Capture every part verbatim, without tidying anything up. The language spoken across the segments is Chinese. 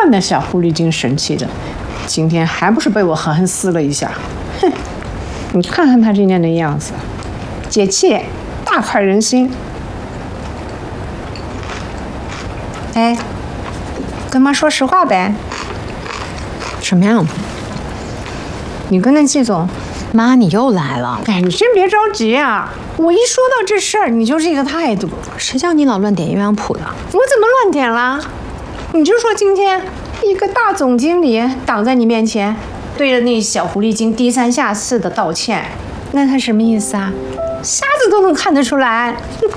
那小狐狸精生气的，今天还不是被我狠狠撕了一下？哼！你看看他今天的样子，解气，大快人心。哎，跟妈说实话呗。 什么呀？ 你跟那季总， 妈，你又来了。 哎，你先别着急啊！我一说到这事儿，你就这个态度。 谁叫你老乱点鸳鸯谱的？ 我怎么乱点了？你就说今天一个大总经理挡在你面前，对着那小狐狸精低三下四的道歉，那他什么意思啊？瞎子都能看得出来。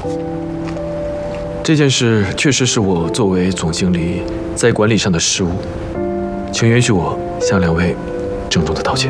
这件事确实是我作为总经理在管理上的失误，请允许我向两位郑重的道歉。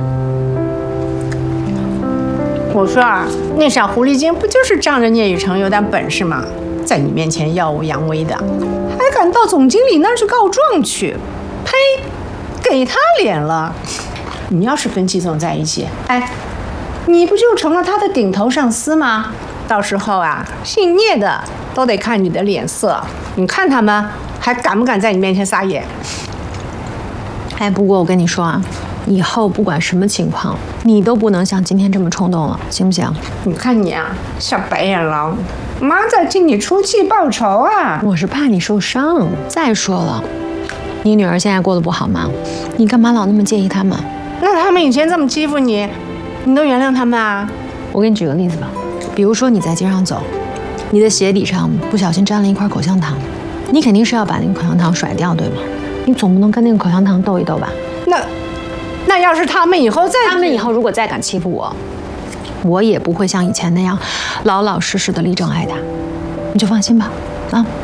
我说啊，那小狐狸精不就是仗着聂雨辰有点本事吗？在你面前耀武扬威的，还敢到总经理那儿去告状去？呸！给他脸了。你要是跟季总在一起，哎，你不就成了他的顶头上司吗？到时候啊，姓聂的都得看你的脸色。你看他们还敢不敢在你面前撒野？ 哎，不过我跟你说啊，以后不管什么情况，你都不能像今天这么冲动了，行不行？ 你看你啊，像白眼狼，妈在替你出气报仇啊！ 我是怕你受伤。再说了，你女儿现在过得不好吗？你干嘛老那么介意他们？ 那他们以前这么欺负你，你都原谅他们啊？ 我给你举个例子吧，比如说你在街上走，你的鞋底上不小心沾了一块口香糖，你肯定是要把那个口香糖甩掉，对吗？你总不能跟那个口香糖斗一斗吧？ 那，那要是他们以后再…… 他们以后如果再敢欺负我，我也不会像以前那样老老实实的立正挨打，你就放心吧，啊。